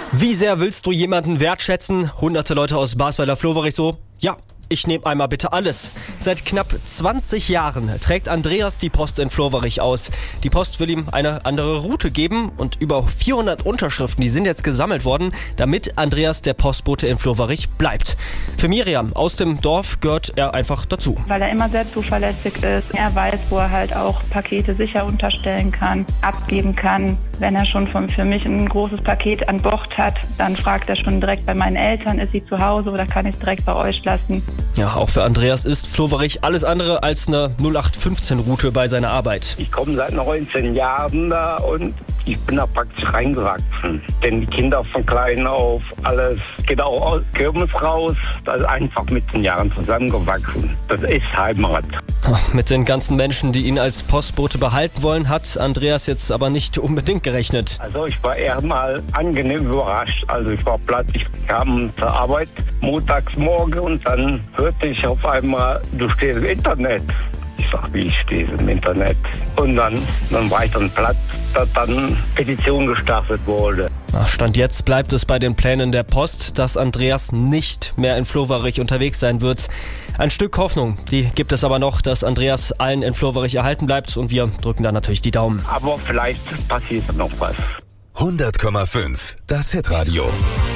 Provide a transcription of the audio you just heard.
Wie sehr willst du jemanden wertschätzen? Hunderte Leute aus Basweiler-Floverich so, ja, ich nehme einmal bitte alles. Seit knapp 20 Jahren trägt Andreas die Post in Floverich aus. Die Post will ihm eine andere Route geben und über 400 Unterschriften, die sind jetzt gesammelt worden, damit Andreas der Postbote in Floverich bleibt. Für Miriam aus dem Dorf gehört er einfach dazu. Weil er immer sehr zuverlässig ist. Er weiß, wo er halt auch Pakete sicher unterstellen kann, abgeben kann. Wenn er schon für mich ein großes Paket an Bord hat, dann fragt er schon direkt bei meinen Eltern, ist sie zu Hause oder kann ich es direkt bei euch lassen. Ja, auch für Andreas ist Floverich alles andere als eine 0815-Route bei seiner Arbeit. Ich komme seit 19 Jahren da und ich bin da praktisch reingewachsen. Denn die Kinder von klein auf, alles geht auch aus Kirmes raus. Das ist einfach mit den Jahren zusammengewachsen. Das ist Heimat. Mit den ganzen Menschen, die ihn als Postbote behalten wollen, hat Andreas jetzt aber nicht unbedingt gerechnet. Also ich war eher mal angenehm überrascht. Also ich war platt, ich kam zur Arbeit montags morgen und dann hörte ich auf einmal, du stehst im Internet. Ich sag, wie ich stehe im Internet. Und dann war ich dann platt, dass dann Petition gestartet wurde. Stand jetzt bleibt es bei den Plänen der Post, dass Andreas nicht mehr in Floverich unterwegs sein wird. Ein Stück Hoffnung, die gibt es aber noch, dass Andreas allen in Floverich erhalten bleibt und wir drücken da natürlich die Daumen. Aber vielleicht passiert noch was. 100,5, das Hitradio.